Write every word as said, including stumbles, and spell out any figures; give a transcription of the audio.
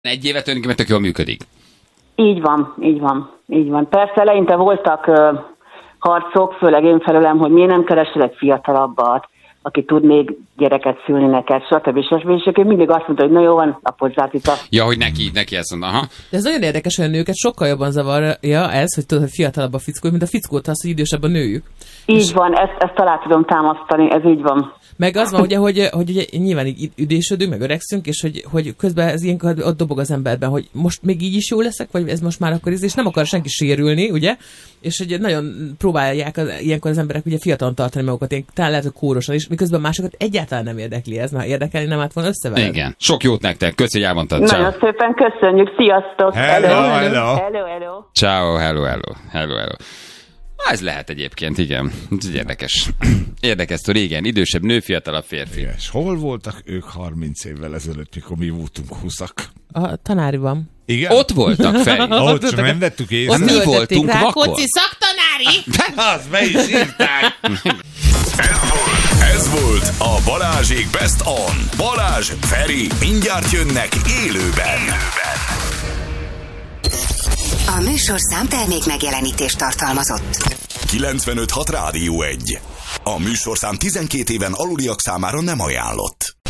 Egy évet tulajdonképpen tök jól működik. Így van, így van, így van. Persze eleinte voltak uh, harcok, főleg én felőlem, hogy miért nem keresel egy fiatalabbat, aki tud még gyereket szülni neked, stb. stb. És én mindig azt mondta, hogy na jó van, lapozzát itt a... Ja, hogy neki, neki ezt mondta, aha. De ez nagyon érdekes, hogy a nőket sokkal jobban zavarja ez, hogy tudod, hogy fiatalabb a fickó, mint a fickót az, hogy idősebb a nőjük. Így és... van, ezt, ezt alá tudom támasztani, ez így van. Meg az van, ugye, hogy, hogy ugye, nyilván így üdésödünk, meg öregszünk, és hogy, hogy közben ez ilyenkor ott dobog az emberben, hogy most még így is jó leszek, vagy ez most már akkor ez, és nem akar senki sérülni, ugye? És hogy nagyon próbálják az, ilyenkor az emberek ugye fiatalon tartani magukat, én talán lehet, hogy kórosan is, miközben másokat egyáltalán nem érdekli ez, mert érdekelni nem át volna összeveled. Igen. Sok jót nektek, köszi, hogy elmondtad. Nagyon Ciao. Szépen köszönjük, sziasztok! Hello, hello! Hello, hello! Ciao, hello, hello, hello, hello. Ez lehet egyébként, igen. Ez érdekes. Érdekes, hogy régen idősebb nő, fiatalabb férfi. Igen. És hol voltak ők harminc évvel ezelőtt, mikor mi voltunk húszak? A tanáriban. Igen? Ott voltak, Feri. Ott csak nem vettük észre. Hát mi voltunk vakon. Rákóczi szaktanári! Az be is írták! Ez volt, ez volt a Balázsék Best On. Balázs, Feri, mindjárt jönnek élőben. élőben. A műsorszám termék megjelenítést tartalmazott. kilencvenöt hat Rádió egy. A műsorszám tizenkét éven aluliak számára nem ajánlott.